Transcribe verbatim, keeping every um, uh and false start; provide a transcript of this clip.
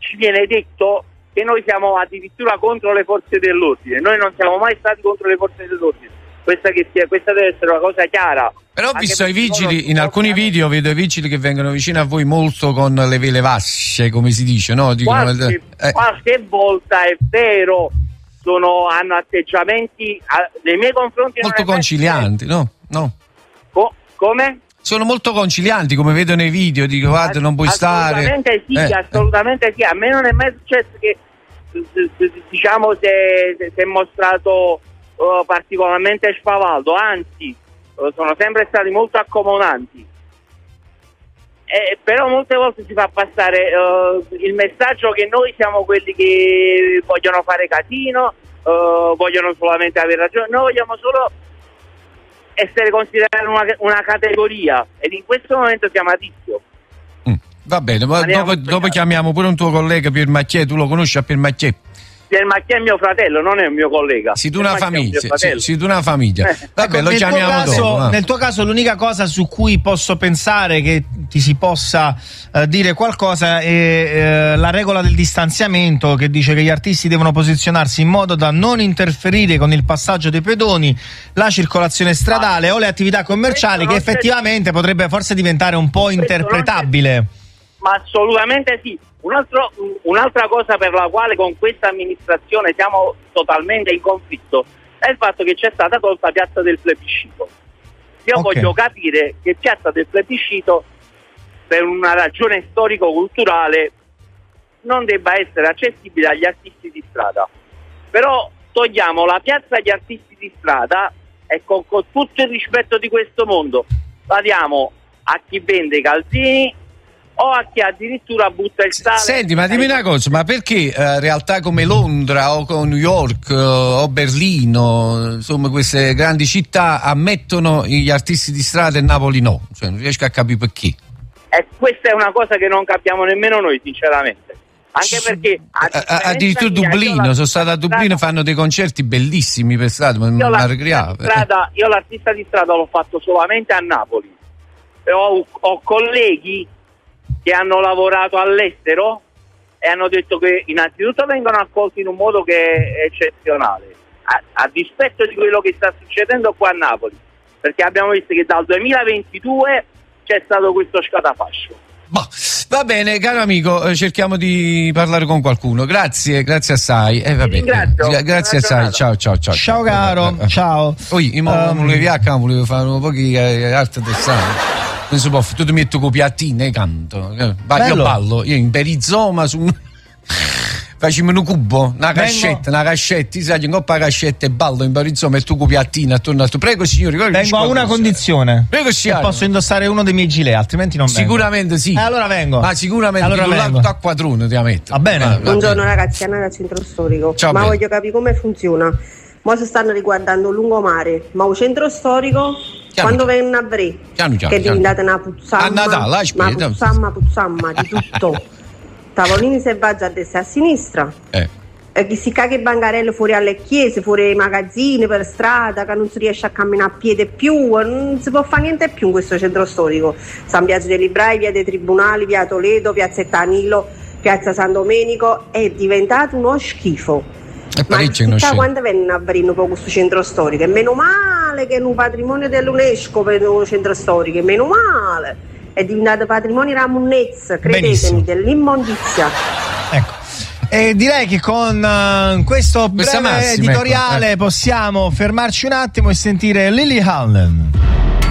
ci viene detto che noi siamo addirittura contro le forze dell'ordine. Noi non siamo mai stati contro le forze dell'ordine. Questa, che sia, questa deve essere una cosa chiara. Però ho visto i vigili, in alcuni video vedo i vigili che vengono vicino a voi molto con le vele vasce, come si dice, no? Dicono, qualche, eh. qualche volta è vero, sono, hanno atteggiamenti a, nei miei confronti molto concilianti, no? no? Co- come? Sono molto concilianti, come vedo nei video, dico guarda non puoi assolutamente stare. Sì, eh. assolutamente sì, a me non è mai successo che diciamo si è mostrato uh, particolarmente spavaldo, anzi uh, sono sempre stati molto accomodanti, eh, però molte volte si fa passare uh, il messaggio che noi siamo quelli che vogliono fare casino, uh, vogliono solamente avere ragione. Noi vogliamo solo essere considerati una, una categoria, ed in questo momento siamo a rischio. Mm, va bene, ma dopo, dopo chiamiamo pure un tuo collega Pier Macchiè. Tu lo conosci a Pier Macchiè? Pier Macchiè è mio fratello, non è un mio collega. Sei tu una famiglia, sei, sei tu una famiglia. Vabbè, ecco, lo chiamiamo caso, dopo. No? Nel tuo caso l'unica cosa su cui posso pensare che ti si possa uh, dire qualcosa è uh, la regola del distanziamento, che dice che gli artisti devono posizionarsi in modo da non interferire con il passaggio dei pedoni, la circolazione stradale ah, o le attività commerciali, che effettivamente potrebbe forse diventare un po' interpretabile. Ma assolutamente sì. Un altro, un'altra cosa per la quale con questa amministrazione siamo totalmente in conflitto è il fatto che c'è stata tolta Piazza del Plebiscito. Io okay. voglio capire che Piazza del Plebiscito, per una ragione storico-culturale, non debba essere accessibile agli artisti di strada. Però togliamo la piazza agli artisti di strada e con, con tutto il rispetto di questo mondo la diamo a chi vende i calzini o a chi addirittura butta il sale. Senti, ma dimmi una cosa, ma perché eh, realtà come Londra o con New York eh, o Berlino, insomma queste grandi città ammettono gli artisti di strada e Napoli no? Cioè, non riesco a capire perché. E questa è una cosa che non capiamo nemmeno noi, sinceramente. Anche perché addirittura Dublino, sono stato a Dublino e fanno dei concerti bellissimi per strada, ma io, la, l'artista di strada, io l'artista di strada l'ho fatto solamente a Napoli. Ho, ho colleghi che hanno lavorato all'estero e hanno detto che innanzitutto vengono accolti in un modo che è eccezionale, a, a dispetto di quello che sta succedendo qua a Napoli, perché abbiamo visto che dal duemilaventidue c'è stato questo scatafascio. Boh, va bene, caro amico, cerchiamo di parlare con qualcuno. Grazie, grazie assai. Eh, va bene. Eh, grazie assai. Ciao, ciao, ciao. Ciao caro, eh, eh. ciao. Poi io um, volevo via, volevo fare un po' di arte del sangue. Non si può, tu ti metti con piattine e canto. Vai, io ballo, io in perizoma su facciamo un cubo, una cascetta, una cascetta, sai, in coppa cascetta e ballo in perizoma e tu con piattine attorno al tuo. Prego signori, vengo a una condizione. Prego signori. Posso indossare uno dei miei gilet, altrimenti non vengo. Sicuramente sì. Eh, allora vengo. Ma sicuramente allora vengo. A quadruno ti ammetto. Va bene. Ah, Buongiorno bene. Ragazzi, Anna dal centro storico. Ciao, ma bene. voglio capire come funziona. Mo si stanno riguardando lungomare, ma il centro storico piano quando viene a Bre, piano, piano, che è diventata una puzzamma, a Natale, una puzzamma, puzzamma di tutto. Tavolini selvaggi a destra e a sinistra. Eh. E chi si caga i bancarelli fuori alle chiese, fuori ai magazzini, per strada, che non si riesce a camminare a piede più, non si può fare niente più in questo centro storico. San Biagio dei Librai, via dei Tribunali, via Toledo, piazza Tanillo, piazza San Domenico, è diventato uno schifo. Ma chissà quando vengono a Brino per questo centro storico, e meno male che è un patrimonio dell'UNESCO per il centro storico, e meno male è diventato patrimonio della monnezza, credetemi. Benissimo. Dell'immondizia. Ecco. E direi che con uh, questo breve massima, editoriale ecco, eh. possiamo fermarci un attimo e sentire Lily Allen.